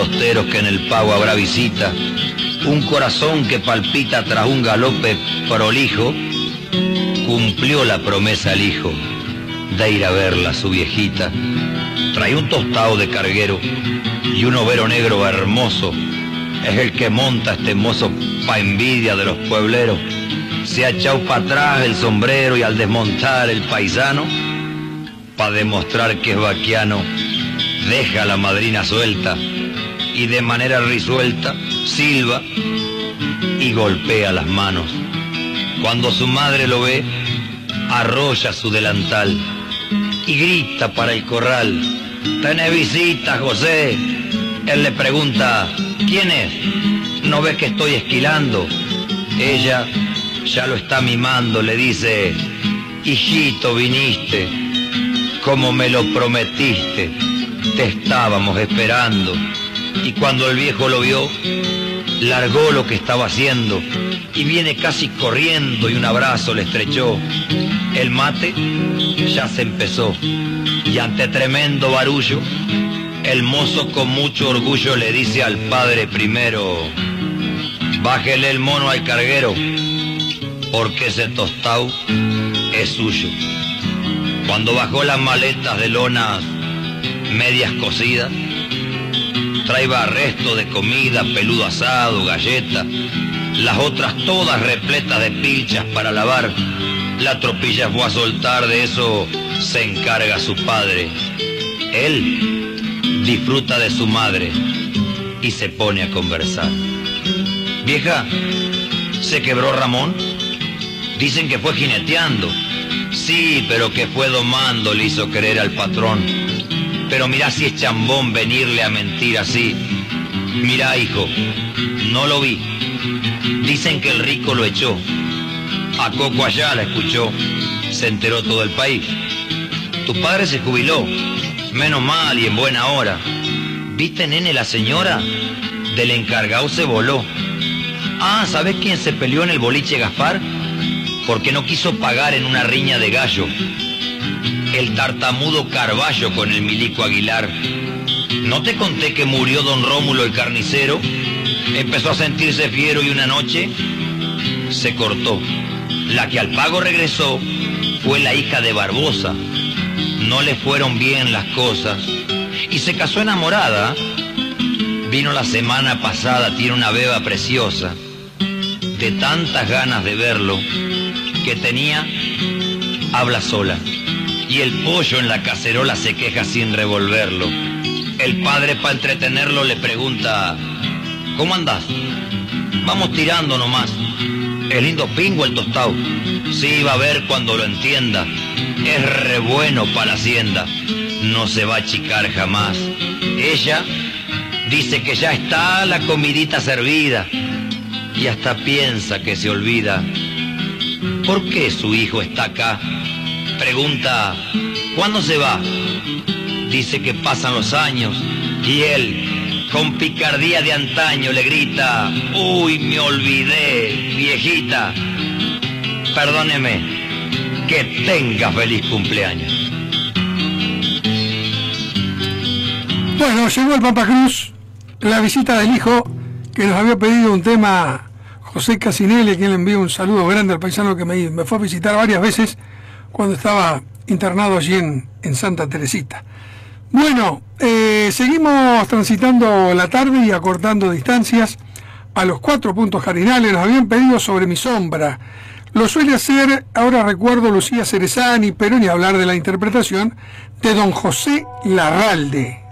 costeros que en el pago habrá visita, un corazón que palpita tras un galope prolijo, cumplió la promesa al hijo de ir a verla a su viejita. Trae un tostado de carguero y un overo negro hermoso, es el que monta este mozo pa' envidia de los puebleros. Se ha echado para atrás el sombrero y al desmontar el paisano, pa' demostrar que es vaquiano, deja a la madrina suelta y de manera risuelta silba y golpea las manos. Cuando su madre lo ve, arrolla su delantal y grita para el corral: «¿Tenés visita, José?». Él le pregunta: «¿Quién es? ¿No ves que estoy esquilando?». Ella ya lo está mimando, le dice: «Hijito, viniste, como me lo prometiste, te estábamos esperando». Y cuando el viejo lo vio, largó lo que estaba haciendo y viene casi corriendo y un abrazo le estrechó. El mate ya se empezó y ante tremendo barullo, el mozo con mucho orgullo le dice al padre primero: «Bájele el mono al carguero, porque ese tostado es suyo». Cuando bajó las maletas de lonas medias cocidas, traía resto de comida, peludo asado, galletas, las otras todas repletas de pilchas para lavar. La tropilla fue a soltar, de eso se encarga su padre. Él disfruta de su madre y se pone a conversar. «Vieja, ¿se quebró Ramón?». «Dicen que fue jineteando». «Sí, pero que fue domando», le hizo creer al patrón. «Pero mirá si es chambón venirle a mentir así». «Mirá, hijo, no lo vi. Dicen que el rico lo echó. A Coco allá la escuchó, se enteró todo el país. Tu padre se jubiló, menos mal y en buena hora. ¿Viste, nene, la señora? Del encargado se voló. Ah, ¿sabés quién se peleó en el boliche Gaspar? Porque no quiso pagar en una riña de gallo. El tartamudo Carballo con el milico Aguilar. ¿No te conté que murió don Rómulo el carnicero? Empezó a sentirse fiero y una noche se cortó. La que al pago regresó fue la hija de Barbosa. No le fueron bien las cosas y se casó enamorada. Vino la semana pasada, tiene una beba preciosa. De tantas ganas de verlo que tenía, habla sola. Y el pollo en la cacerola se queja sin revolverlo. El padre, para entretenerlo, le pregunta: ¿cómo andás? Vamos tirando nomás. ¿Es lindo pingo el tostado? Sí, va a ver cuando lo entienda. Es re bueno para la hacienda. No se va a achicar jamás. Ella dice que ya está la comidita servida y hasta piensa que se olvida. ¿Por qué su hijo está acá? Pregunta: ¿cuándo se va? Dice que pasan los años y él, con picardía de antaño, le grita: uy, me olvidé, viejita. Perdóneme, que tenga feliz cumpleaños. Bueno, llegó el Pampa Cruz, la visita del hijo que nos había pedido un tema, José Casinelli, quien le envió un saludo grande al paisano que me fue a visitar varias veces cuando estaba internado allí en Santa Teresita. Bueno, seguimos transitando la tarde y acortando distancias a los 4 puntos cardinales. Nos habían pedido Sobre mi sombra. Lo suele hacer, ahora recuerdo, Lucía Cerezani, pero ni hablar de la interpretación de don José Larralde.